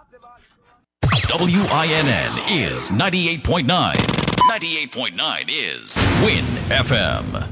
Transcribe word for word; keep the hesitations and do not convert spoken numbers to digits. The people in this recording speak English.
W I N N is ninety-eight point nine. ninety-eight point nine is Win F M.